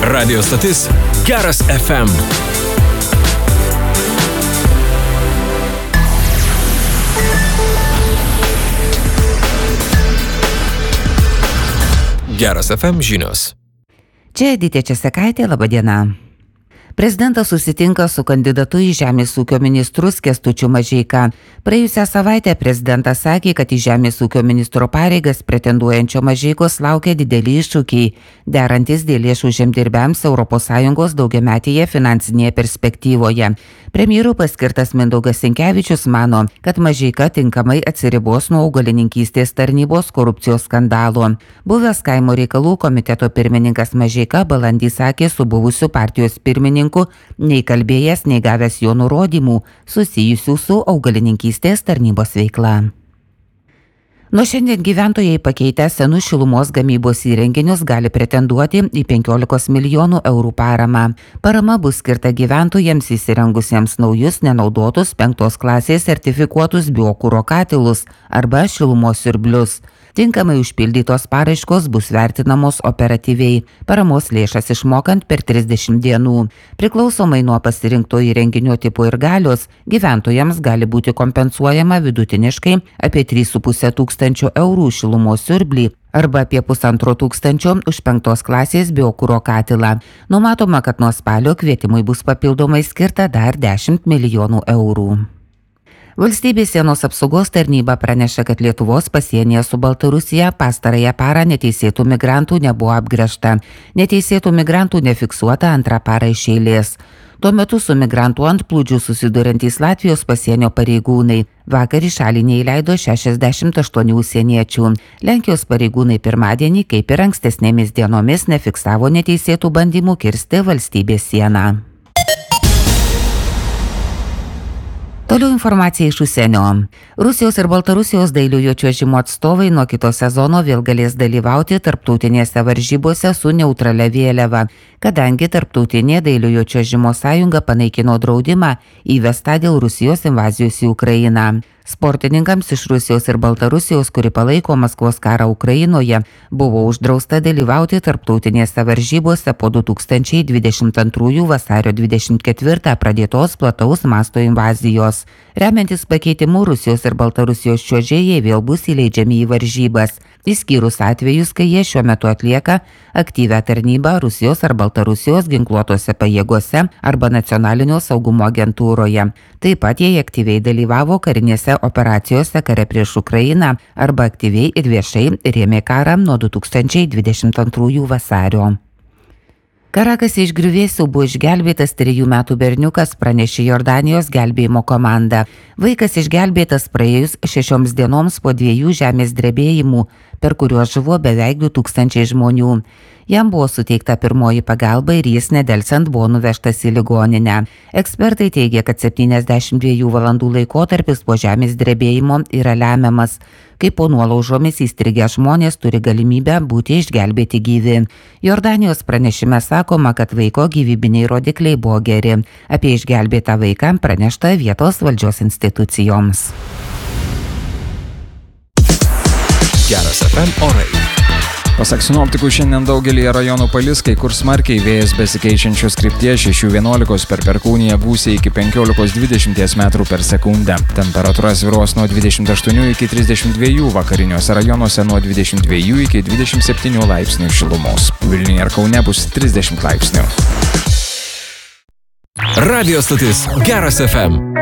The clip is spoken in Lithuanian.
Radio stotis Geras FM. Geras FM žinios. Čia Editė Česekaitė, laba diena. Prezidentas susitinka su kandidatu į Žemės ūkio ministrus Kęstučiu Mažeika. Praėjusią savaitę prezidentas sakė, kad į Žemės ūkio ministro pareigas pretenduojančio Mažeikos laukia dideli iššūkiai, derantis dėl lėšų žemdirbiams ES daugiametėje finansinėje perspektyvoje. Premjeru paskirtas Mindaugas Sinkevičius mano, kad Mažeika tinkamai atsiribos nuo augalininkystės tarnybos korupcijos skandalo. Buvęs kaimo reikalų komiteto pirmininkas Mažeika balandį sakė su buvusiu partijos pirmininku nei kalbėjęs, nei gavęs jo nurodymų susijusių su augalininkystės tarnybos veikla. Nuo šiandien gyventojai pakeitę senus šilumos gamybos įrenginius gali pretenduoti į 15 milijonų eurų paramą. Parama bus skirta gyventojams įsirengusiems naujus nenaudotus 5 klasės sertifikuotus biokuro katilus arba šilumos siurblius. Tinkamai užpildytos paraiškos bus vertinamos operatyviai, paramos lėšas išmokant per 30 dienų. Priklausomai nuo pasirinkto įrenginio tipo ir galios, gyventojams gali būti kompensuojama vidutiniškai apie 3,5 tūkstančio eurų šilumos siurblį arba apie 1,5 tūkstančio už 5 klasės biokuro katilą. Numatoma, kad nuo spalio kvietimui bus papildomai skirta dar 10 milijonų eurų. Valstybės sienos apsaugos tarnyba praneša, kad Lietuvos pasienyje su Baltarusija pastarąją parą neteisėtų migrantų nebuvo apgręžta. Neteisėtų migrantų nefiksuota antrą parą iš eilės. Tuo metu su migrantų antplūdžiu susiduriantys Latvijos pasienio pareigūnai vakar į šalį neįleido 68 užsieniečių. Lenkijos pareigūnai pirmadienį, kaip ir ankstesnėmis dienomis, nefiksavo neteisėtų bandymų kirsti valstybės sieną. Toliau informacija iš užsienio. Rusijos ir Baltarusijos dailiojo čiuožimo atstovai nuo kito sezono vėl galės dalyvauti tarptautinėse varžybose su neutralia vėliava, kadangi Tarptautinė dailiojo čiuožimo sąjunga panaikino draudimą įvestą dėl Rusijos invazijos į Ukrainą. Sportininkams iš Rusijos ir Baltarusijos, kuri palaiko Maskvos karą Ukrainoje, buvo uždrausta dalyvauti tarptautinėse varžybose po 2022 vasario 24 pradėtos plataus masto invazijos. Remiantis pakeitimu, Rusijos ir Baltarusijos čiuožėjai vėl bus įleidžiami į varžybas, išskyrus atvejus, kai jie šiuo metu atlieka aktyvią tarnybą Rusijos ar Baltarusijos ginkluotose pajėgose arba nacionalinio saugumo agentūroje. Taip pat jie aktyviai dalyvavo karinėse operacijose kare prieš Ukrainą arba aktyviai ir viešai rėmė karą nuo 2022 vasario. Karakase iš griuvėsių buvo išgelbėtas 3 metų berniukas, pranešė Jordanijos gelbėjimo komanda. Vaikas išgelbėtas praėjus 6 dienoms po 2 žemės drebėjimų, per kuriuos žuvo beveik 2000 žmonių. Jam buvo suteikta pirmoji pagalba ir jis nedelsiant buvo nuvežtas į ligoninę. Ekspertai teigia, kad 72 valandų laikotarpis po žemės drebėjimo yra lemiamas, kai po nuolaužomis įstrigę žmonės turi galimybę būti išgelbėti gyvi. Jordanijos pranešime sakoma, kad vaiko gyvybiniai rodikliai buvo geri. Apie išgelbėtą vaiką pranešta vietos valdžios institucijoms. Geras FM orai. Pasak sinoptikų, šiandien daugelį rajonų palis, kai kur smarkiai vėjas besikeičiančios krypties 6–11 per Perkūniją gūsiai iki 15–20 metrų per sekundę. Temperatūra svyruos nuo 28 iki 32, vakariniuose rajonuose nuo 22 iki 27 laipsnių šilumos. Vilniuje ir Kaune bus 30 laipsnių. Radio stotis Geras FM.